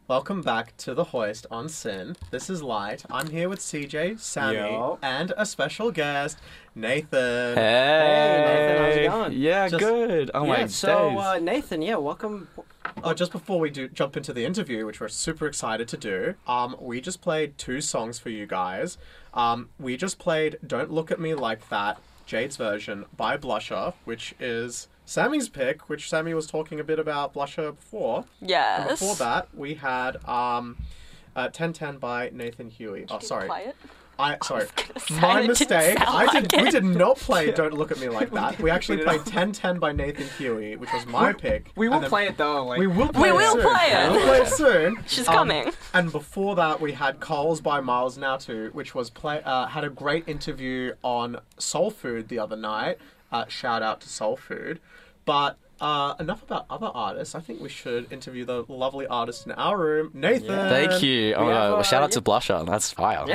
Welcome back to The Hoist on Sin. This is Light. I'm here with CJ, Sammy, Yo. and a special guest, Nathan. Hey, Nathan, how's it going? Yeah, Just- good. Oh my days. Nathan, welcome. Just before we jump into the interview, which we're super excited to do, we just played 2 songs for you guys. We just played Don't Look at Me Like That, Jade's version, by Blusher, which is Sammy's pick, which Sammy was talking a bit about Blusher before. Yes. And before that, we had 1010 by Nathan Huey. Oh, sorry. Play it. Sorry. say, My it didn't mistake. sound like We it. did not play Don't Look at Me Like That. We actually played 1010 by Nathan Huey, which was my pick. We will And then- play it though. Like, We will play it soon. play it. We'll play it soon. She's coming. And before that, we had Coles by Miles Nautu, which was had a great interview on Soul Food the other night. Shout out to Soul Food. But enough about other artists. I think we should interview the lovely artist in our room, Nathan. Yeah. Thank you. Oh, We have, well, shout out to Blusher. That's fire.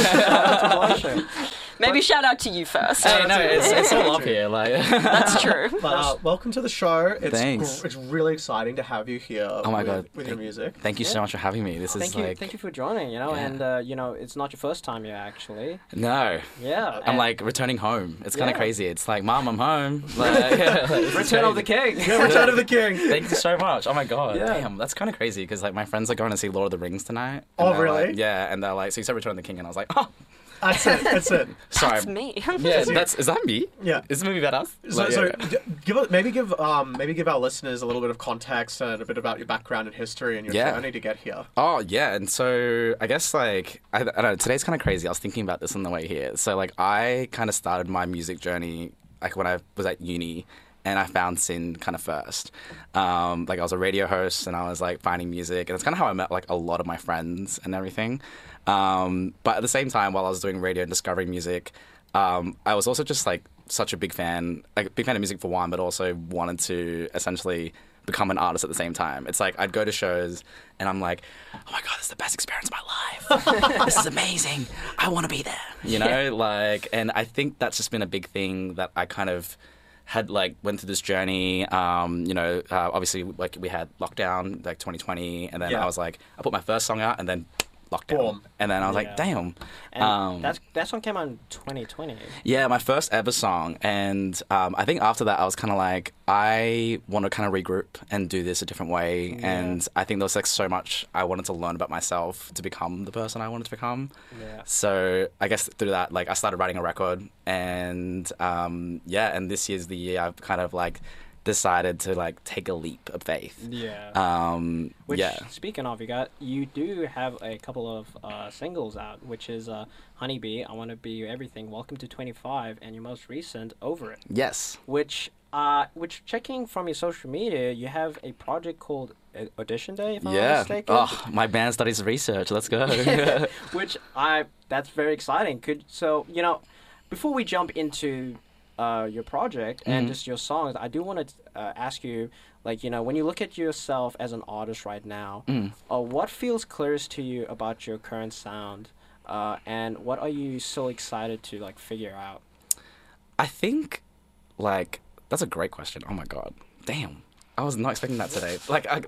Maybe shout out to you first. Hey, no, it's all up here. Like, That's true. But welcome to the show. It's Thanks. It's really exciting to have you here. Oh my God. with your music. Thank you so much for having me. This is Thank you for joining. Yeah. And it's not your first time here actually. No. Yeah. I'm like returning home. It's kind of Yeah. crazy. It's like, Mom, I'm home. Like, this is Return of the crazy. King. Yeah, Return of the King. Thank you so much. Oh my God. Yeah. Damn, that's kind of crazy because like my friends are going to see Lord of the Rings tonight. Oh, And they're really? like- yeah, and they're like, so you said Return of the King, and I was like, oh, That's it. That's it. sorry. That's me. Yeah, is that me? Yeah. Is the movie about us? So, Like, so yeah. give our listeners a little bit of context and a bit about your background and history and your Yeah. journey to get here. Oh, yeah. And so I guess, like, I don't know, today's kind of crazy. I was thinking about this on the way here. So, like, I kind of started my music journey, like, when I was at uni. And I found Sin kind of first. Like, I was a radio host and I was, like, finding music. And it's kind of how I met, like, a lot of my friends and everything. But at the same time, while I was doing radio and discovering music, I was also just, like, such a big fan of music for one, but also wanted to essentially become an artist at the same time. It's like I'd go to shows and I'm like, oh my God, this is the best experience of my life. This is amazing. I want to be there. You know, like, and I think that's just been a big thing that I kind of had like went through this journey. Obviously like we had lockdown, like 2020, and then Yeah. I was like, I put my first song out and then lockdown. Boom. And then I was Yeah. like, damn. And that song came out in 2020. Yeah, my first ever song. And I think after that, I was kind of like, I want to kind of regroup and do this a different way. Yeah. And I think there was like so much I wanted to learn about myself to become the person I wanted to become. Yeah. So I guess through that, like I started writing a record. And and this year's the year I've kind of like decided to like take a leap of faith. Yeah. Which, yeah. speaking of, you do have a couple of singles out, which is Honeybee, I Want to Be Your Everything, Welcome to 25, and your most recent, Over It. Yes. Which checking from your social media, you have a project called Audition Day, if I'm not Yeah. mistaken. Oh, my band studies research. Let's go. That's very exciting. Before we jump into your project and just your songs, I do want to ask you, when you look at yourself as an artist right now, what feels clearest to you about your current sound, and what are you so excited to figure out? I think, that's a great question. Oh my God. Damn. I was not expecting that today.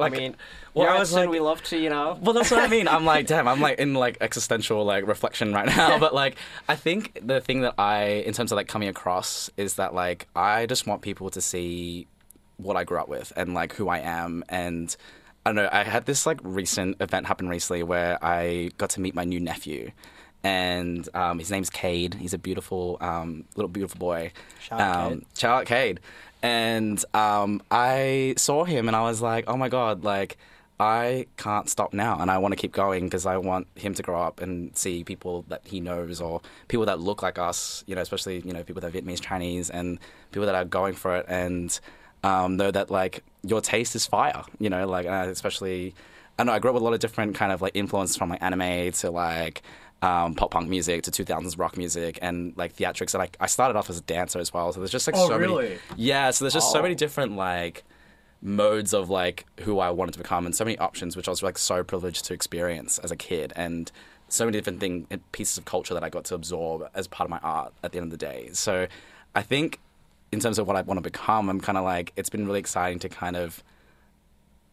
We love to, Well, that's what I mean. I'm like, damn, I'm like in existential reflection right now. But I think the thing that in terms of coming across is that I just want people to see what I grew up with and who I am. And I don't know, I had this recent event happen recently where I got to meet my new nephew. And his name's Cade. He's a beautiful, little beautiful boy. Shout out Cade. Shout out Cade. And I saw him and I was like, oh my God, I can't stop now. And I want to keep going because I want him to grow up and see people that he knows or people that look like us, especially, people that are Vietnamese, Chinese, and people that are going for it and know that, your taste is fire, especially, I know I grew up with a lot of different kind of, influences from, anime to, pop punk music to 2000s rock music and theatrics, and I started off as a dancer as well, so there's just so really? many so there's just so many different modes of who I wanted to become and so many options which I was so privileged to experience as a kid, and so many different pieces of culture that I got to absorb as part of my art at the end of the day. So I think in terms of what I want to become, I'm kind of it's been really exciting to kind of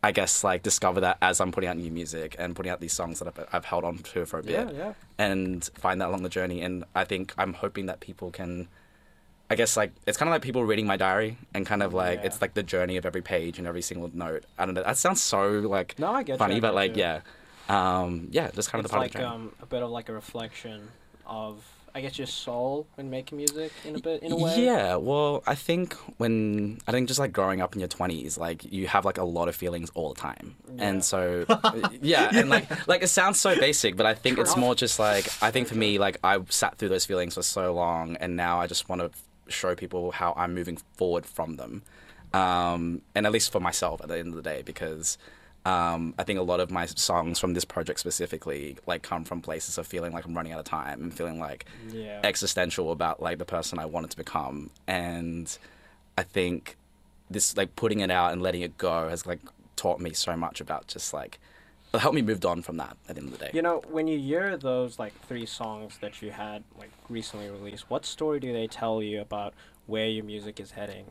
I guess like discover that as I'm putting out new music and putting out these songs that I've held on to for a bit, and find that along the journey. And I think I'm hoping that people can, I guess like it's kind of like people reading my diary, and kind of like it's like the journey of every page and every single note. I don't know. That sounds so like No, I get funny, you, but like just kind of it's the part like of the journey. a bit of like a reflection of, I guess, your soul when making music in a way. Yeah, well, I think just like growing up in your 20s, like you have like a lot of feelings all the time. Yeah. And so, and like it sounds so basic, but I think it's more just like, I think for me, like I sat through those feelings for so long, and now I just want to show people how I'm moving forward from them. And at least for myself at the end of the day, because I think a lot of my songs from this project specifically like come from places of feeling like I'm running out of time and feeling like existential about like the person I wanted to become. And I think this like putting it out and letting it go has like taught me so much about just like it helped me move on from that at the end of the day. You know, when you hear those like 3 songs that you had like recently released, what story do they tell you about where your music is heading?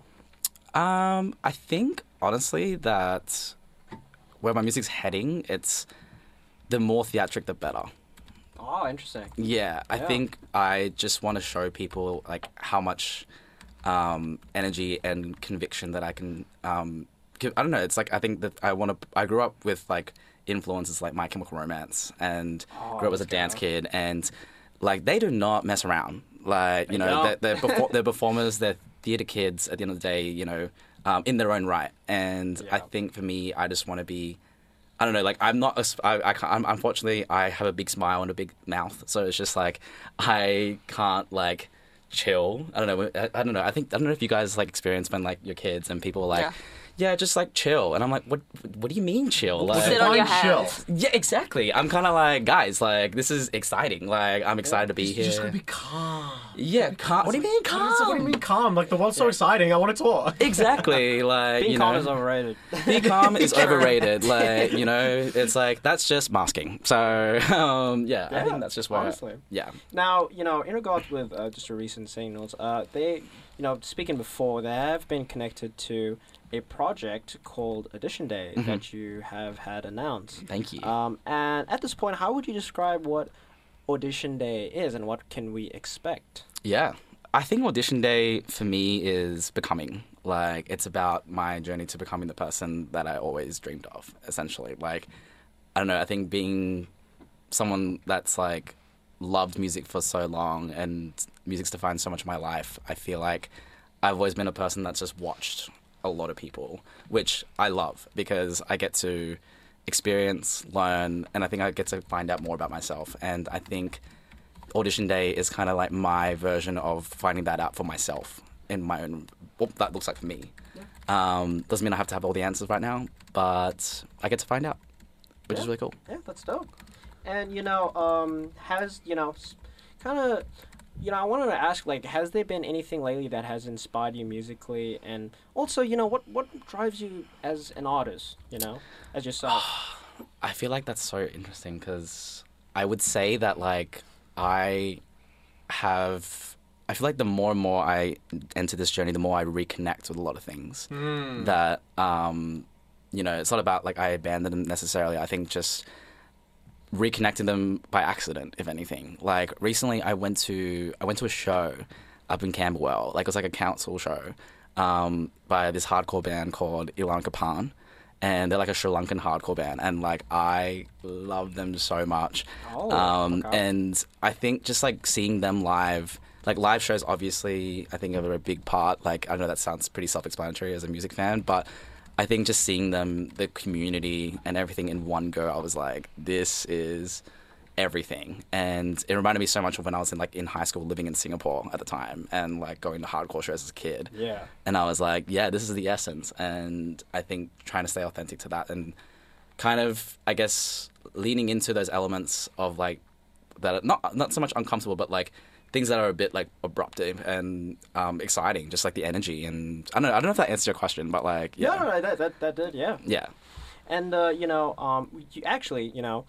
I think honestly that where my music's heading, it's the more theatric, the better. Oh, interesting. Yeah, I think I just want to show people like how much energy and conviction that I can give. I don't know. It's like I think that I grew up with like influences like My Chemical Romance and grew up as a dance kid, and like they do not mess around. Like they're performers, they're theater kids at the end of the day. You know. In their own right, and I think for me, I just want to be, I don't know, like I'm not, unfortunately, I have a big smile and a big mouth, so it's just like I can't like chill. I don't know. I don't know. I don't know if you guys like experience when like you're kids and people are like, yeah, just like chill, and I'm like, what do you mean chill? Like, sit on your hands. Yeah, exactly. I'm kind of like, guys, like this is exciting. Like I'm excited to be here. You just gotta be calm. Yeah, calm. What do you mean calm? What do you mean calm? Like the world's so exciting. I want to talk. Exactly. Like Being you calm know, is overrated. Being calm is overrated. Like you know, it's like that's just masking. So I think that's just why. Honestly. Yeah. Now, you know, in regards with just a recent singles, they, you know, speaking before, they have been connected to a project called Audition Day that you have had announced. Thank you. And at this point, how would you describe what Audition Day is and what can we expect? Yeah. I think Audition Day for me is becoming. Like, it's about my journey to becoming the person that I always dreamed of, essentially. Like, I don't know, I think being someone that's, like, loved music for so long and music's defined so much of my life, I feel like I've always been a person that's just watched a lot of people, which I love because I get to experience, learn, and I think I get to find out more about myself. And I think Audition Day is kind of like my version of finding that out for myself in my own, what that looks like for me. Doesn't mean I have to have all the answers right now, but I get to find out, which is really cool. Yeah, that's dope. And, you know, has, you know, kind of, you know, I wanted to ask, like, has there been anything lately that has inspired you musically? And also, you know, what drives you as an artist, you know, as yourself? I feel like that's so interesting because I would say that, like, I feel like the more and more I enter this journey, the more I reconnect with a lot of things. That, you know, it's not about, like, I abandon them necessarily. I think just reconnecting them by accident, if anything. Like recently I went to a show up in Camberwell. Like it was like a council show by this hardcore band called Ilan Kapan, and they're like a Sri Lankan hardcore band, and like I love them so much. And I think just like seeing them live, like live shows obviously I think are a big part. Like I know that sounds pretty self-explanatory as a music fan, but I think just seeing them, the community and everything in one go, I was like, this is everything. And it reminded me so much of when I was in high school living in Singapore at the time and like going to hardcore shows as a kid. Yeah. And I was like, yeah, this is the essence. And I think trying to stay authentic to that and kind of, I guess, leaning into those elements of like, that are not so much uncomfortable, but like things that are a bit like abruptive and exciting, just like the energy. And I don't know if that answers your question, but like, yeah. No, that did, yeah. Yeah. And, you know, you actually, you know,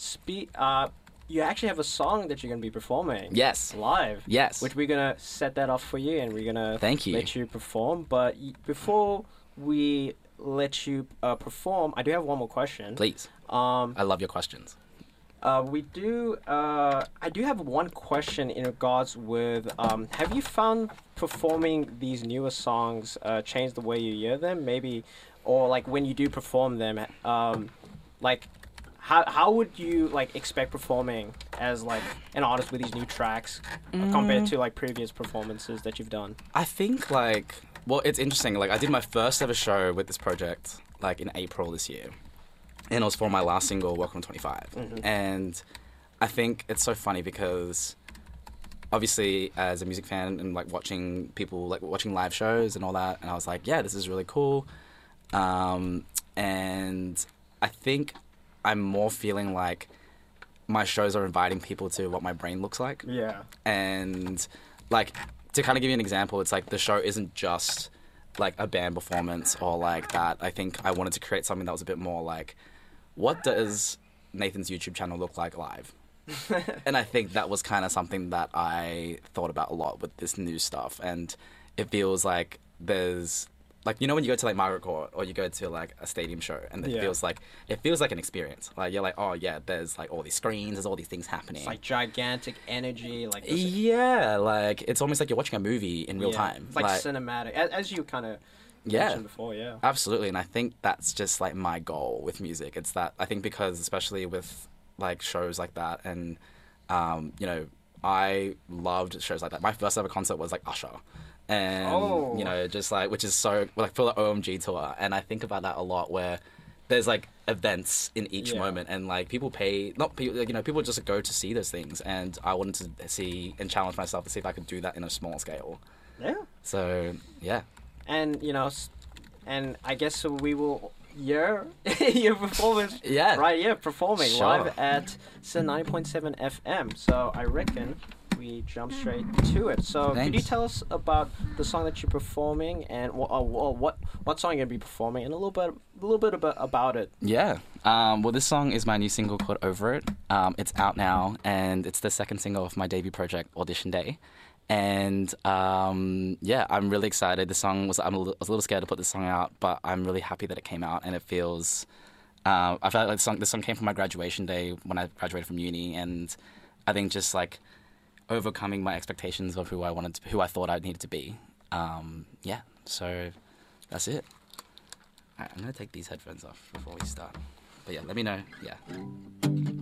you actually have a song that you're going to be performing. Yes. Live. Yes. Which we're going to set that off for you and we're going to Thank you. let you perform. But before we let you perform, I do have one more question. Please. Um, I love your questions. we do. I do have one question in regards with. Have you found performing these newer songs change the way you hear them? Maybe, or like when you do perform them, like how would you like expect performing as like an artist with these new tracks compared to like previous performances that you've done? I think like, well, it's interesting. Like I did my first ever show with this project like in April this year. And it was for my last single, Welcome to 25. Mm-hmm. And I think it's so funny because obviously as a music fan and like watching people, like watching live shows and all that, and I was like, yeah, this is really cool. And I think I'm more feeling like my shows are inviting people to what my brain looks like. Yeah. And like, to kind of give you an example, it's like the show isn't just like a band performance or like that. I think I wanted to create something that was a bit more like, what does Nathan's YouTube channel look like live? And I think that was kind of something that I thought about a lot with this new stuff. And it feels like there's, like, you know when you go to like Margaret Court or you go to like a stadium show and it feels like an experience. Like you're like, oh yeah, there's like all these screens, there's all these things happening. It's like gigantic energy, like this, yeah, like it's almost like you're watching a movie in real time. It's like cinematic, as you kind of mentioned before. Yeah, absolutely. And I think that's just like my goal with music. It's that I think because especially with like shows like that, and you know, I loved shows like that. My first ever concert was like Usher. And, you know, just like, which is so, like, for the OMG tour. And I think about that a lot where there's, like, events in each moment. And, like, people pay, not people, you know, people just go to see those things. And I wanted to see and challenge myself to see if I could do that in a small scale. Yeah. So, yeah. And, you know, and I guess we will hear your performance right here, performing live at Sin 90.7 FM. So I reckon we jump straight to it. So could you tell us about the song that you're performing and what song you're gonna be performing and a little bit about it? Yeah. Well, this song is my new single called Over It. It's out now, and it's the second single of my debut project, Audition Day. And yeah, I'm really excited. The song was I was a little scared to put this song out, but I'm really happy that it came out, and it feels. I felt like this song came from my graduation day when I graduated from uni, and I think just like overcoming my expectations of who I thought I needed to be. Yeah, so that's it. All right, I'm gonna take these headphones off before we start. But yeah, let me know. Yeah.